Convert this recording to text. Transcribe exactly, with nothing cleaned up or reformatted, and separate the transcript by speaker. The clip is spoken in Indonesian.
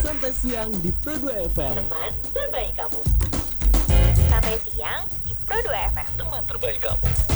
Speaker 1: Santai Siang di Pro dua F M.
Speaker 2: Teman terbaik kamu. Sampai siang di Pro dua F M.
Speaker 3: Teman terbaik kamu.